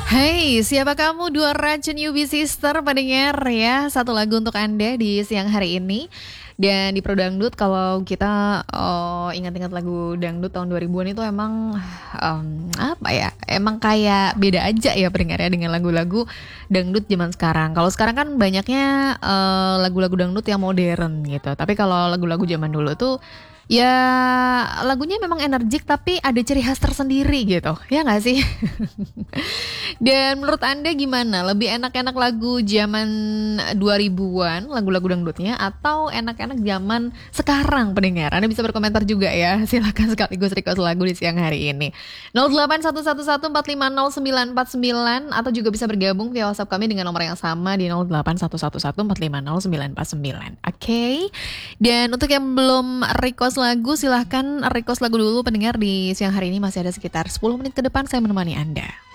Hai, siapa kamu? Dua racun UB Sister pendengar ya. Satu lagu untuk Anda di siang hari ini. Dan di Pro Dangdut kalau kita ingat-ingat lagu dangdut tahun 2000-an itu emang apa ya? Emang kayak beda aja ya pendengarnya dengan lagu-lagu dangdut zaman sekarang. Kalau sekarang kan banyaknya lagu-lagu dangdut yang modern gitu. Tapi kalau lagu-lagu zaman dulu tuh ya lagunya memang energik tapi ada ciri khas tersendiri gitu. Ya nggak sih? Dan menurut Anda gimana? Lebih enak-enak lagu zaman 2000-an, lagu-lagu dangdutnya, atau enak-enak zaman sekarang pendengar? Anda bisa berkomentar juga ya. Silakan sekaligus request lagu di siang hari ini. 0811150949 atau juga bisa bergabung via WhatsApp kami dengan nomor yang sama di 0811150949. Oke. Dan untuk yang belum request lagu, silahkan request lagu dulu pendengar di siang hari ini. Masih ada sekitar 10 menit ke depan saya menemani Anda.